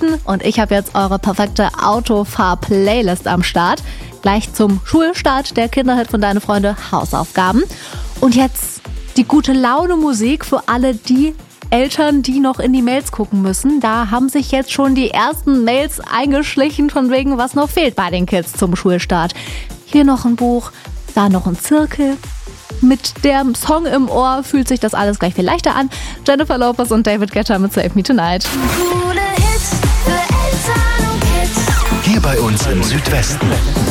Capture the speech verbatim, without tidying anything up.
Nachrichten und ich habe jetzt eure perfekte Autofahr-Playlist am Start. Gleich zum Schulstart der Kinderhit von Deine Freunde Hausaufgaben. Und jetzt die gute Laune Musik für alle die Eltern, die noch in die Mails gucken müssen. Da haben sich jetzt schon die ersten Mails eingeschlichen, von wegen, was noch fehlt bei den Kids zum Schulstart. Hier noch ein Buch, da noch ein Zirkel. Mit dem Song im Ohr fühlt sich das alles gleich viel leichter an. Jennifer Lopez und David Guetta mit Save Me Tonight. Coole Hits für Eltern und Kids. Hier bei uns im Südwesten.